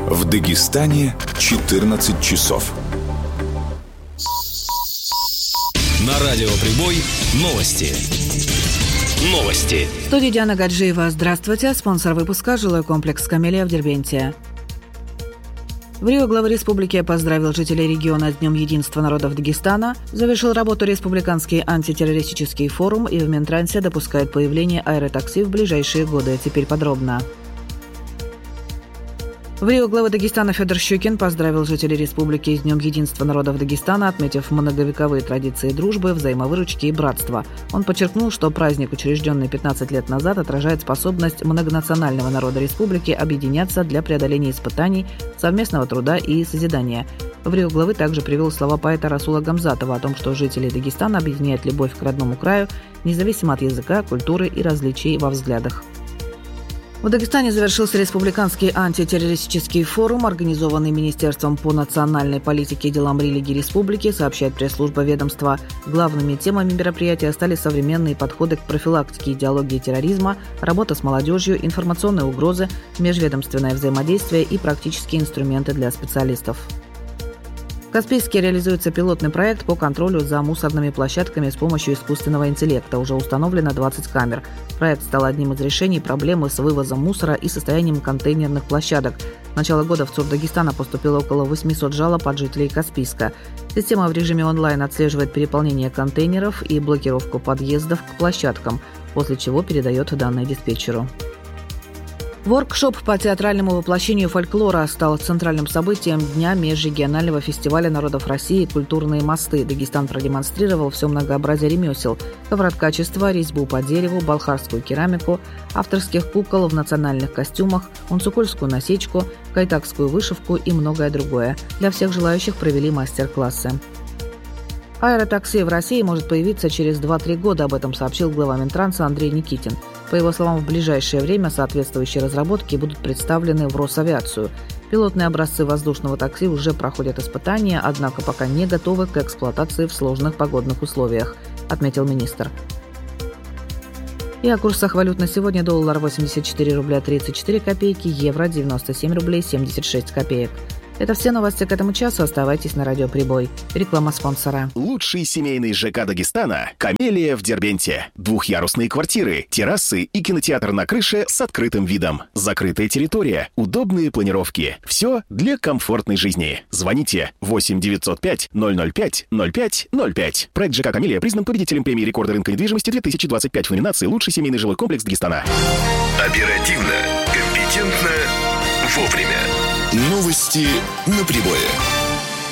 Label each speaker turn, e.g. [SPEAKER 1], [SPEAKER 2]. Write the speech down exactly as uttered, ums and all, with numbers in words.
[SPEAKER 1] В Дагестане четырнадцать часов.
[SPEAKER 2] На радио «Прибой» новости. Новости.
[SPEAKER 3] В студии Диана Гаджиева. Здравствуйте. Спонсор выпуска – жилой комплекс «Камелия» в Дербенте. В Рио глава республики поздравил жителей региона с Днем единства народов Дагестана, завершил работу Республиканский антитеррористический форум и в Минтрансе допускает появление аэротакси в ближайшие годы. Теперь подробно. В Рио глава Дагестана Федор Щукин поздравил жителей республики с Днем единства народов Дагестана, отметив многовековые традиции дружбы, взаимовыручки и братства. Он подчеркнул, что праздник, учрежденный пятнадцать лет назад, отражает способность многонационального народа республики объединяться для преодоления испытаний, совместного труда и созидания. В Рио главы также привел слова поэта Расула Гамзатова о том, что жителей Дагестана объединяет любовь к родному краю, независимо от языка, культуры и различий во взглядах. В Дагестане завершился Республиканский антитеррористический форум, организованный Министерством по национальной политике и делам религии республики, сообщает пресс-служба ведомства. Главными темами мероприятия стали современные подходы к профилактике идеологии терроризма, работа с молодежью, информационные угрозы, межведомственное взаимодействие и практические инструменты для специалистов. В Каспийске реализуется пилотный проект по контролю за мусорными площадками с помощью искусственного интеллекта. Уже установлено двадцать камер. Проект стал одним из решений проблемы с вывозом мусора и состоянием контейнерных площадок. С начала года в ЦУР Дагестана поступило около восемьсот жалоб от жителей Каспийска. Система в режиме онлайн отслеживает переполнение контейнеров и блокировку подъездов к площадкам, после чего передает данные диспетчеру. Воркшоп по театральному воплощению фольклора стал центральным событием Дня межрегионального фестиваля народов России «Культурные мосты». Дагестан продемонстрировал все многообразие ремесел – ковроткачество, резьбу по дереву, балхарскую керамику, авторских кукол в национальных костюмах, унцукольскую насечку, кайтакскую вышивку и многое другое. Для всех желающих провели мастер-классы. Аэротакси в России может появиться через два-три года, об этом сообщил глава Минтранса Андрей Никитин. По его словам, в ближайшее время соответствующие разработки будут представлены в Росавиацию. Пилотные образцы воздушного такси уже проходят испытания, однако пока не готовы к эксплуатации в сложных погодных условиях, отметил министр. И о курсах валют на сегодня: доллар восемьдесят четыре рубля тридцать четыре копейки, евро девяносто семь рублей семьдесят шесть копеек. Это все новости к этому часу. Оставайтесь на радио «Прибой». Реклама спонсора.
[SPEAKER 4] Лучший семейный ЖК Дагестана – «Камелия» в Дербенте. Двухъярусные квартиры, террасы и кинотеатр на крыше с открытым видом. Закрытая территория, удобные планировки. Все для комфортной жизни. Звоните восемь девятьсот пять ноль ноль пять ноль пять ноль пять. Проект ЖК «Камелия» признан победителем премии рекорда рынка недвижимости две тысячи двадцать пять в номинации «Лучший семейный жилой комплекс Дагестана».
[SPEAKER 2] Оперативно, компетентно, вовремя.
[SPEAKER 1] Новости на Прибое.